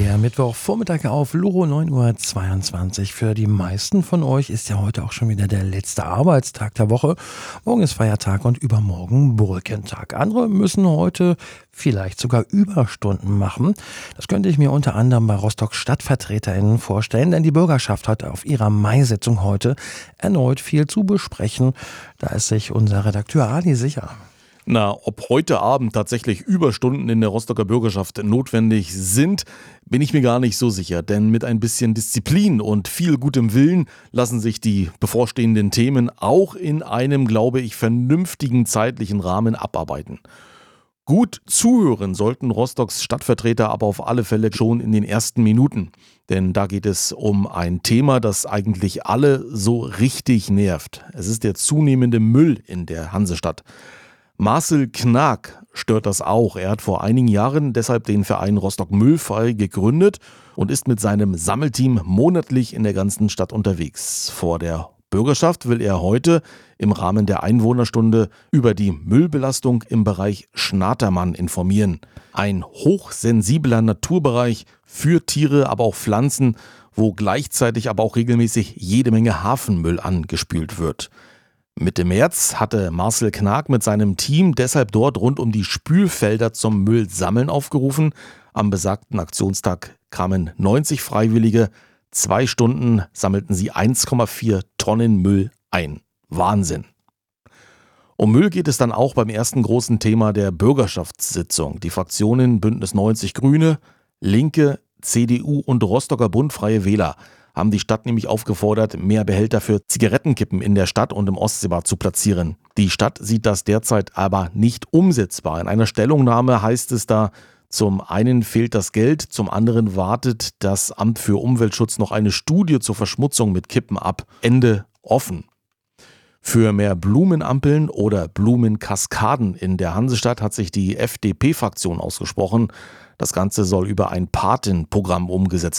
Der Mittwochvormittag auf Loro 9:22 Uhr. Für die meisten von euch ist ja heute auch schon wieder der letzte Arbeitstag der Woche. Morgen ist Feiertag und übermorgen Brückentag. Andere müssen heute vielleicht sogar Überstunden machen. Das könnte ich mir unter anderem bei Rostocks StadtvertreterInnen vorstellen, denn die Bürgerschaft hat auf ihrer Mai-Sitzung heute erneut viel zu besprechen. Da ist sich unser Redakteur Ali sicher. Na, ob heute Abend tatsächlich Überstunden in der Rostocker Bürgerschaft notwendig sind, bin ich mir gar nicht so sicher. Denn mit ein bisschen Disziplin und viel gutem Willen lassen sich die bevorstehenden Themen auch in einem, glaube ich, vernünftigen zeitlichen Rahmen abarbeiten. Gut zuhören sollten Rostocks Stadtvertreter aber auf alle Fälle schon in den ersten Minuten. Denn da geht es um ein Thema, das eigentlich alle so richtig nervt. Es ist der zunehmende Müll in der Hansestadt. Marcel Knag stört das auch. Er hat vor einigen Jahren deshalb den Verein Rostock Müllfrei gegründet und ist mit seinem Sammelteam monatlich in der ganzen Stadt unterwegs. Vor der Bürgerschaft will er heute im Rahmen der Einwohnerstunde über die Müllbelastung im Bereich Schnatermann informieren. Ein hochsensibler Naturbereich für Tiere, aber auch Pflanzen, wo gleichzeitig aber auch regelmäßig jede Menge Hafenmüll angespült wird. Mitte März hatte Marcel Knag mit seinem Team deshalb dort rund um die Spülfelder zum Müllsammeln aufgerufen. Am besagten Aktionstag kamen 90 Freiwillige. 2 Stunden sammelten sie 1,4 Tonnen Müll ein. Wahnsinn. Um Müll geht es dann auch beim ersten großen Thema der Bürgerschaftssitzung. Die Fraktionen Bündnis 90 Grüne, Linke, CDU und Rostocker Bund Freie Wähler haben die Stadt nämlich aufgefordert, mehr Behälter für Zigarettenkippen in der Stadt und im Ostseebad zu platzieren. Die Stadt sieht das derzeit aber nicht umsetzbar. In einer Stellungnahme heißt es da, zum einen fehlt das Geld, zum anderen wartet das Amt für Umweltschutz noch eine Studie zur Verschmutzung mit Kippen ab. Ende offen. Für mehr Blumenampeln oder Blumenkaskaden in der Hansestadt hat sich die FDP-Fraktion ausgesprochen. Das Ganze soll über ein Patenprogramm umgesetzt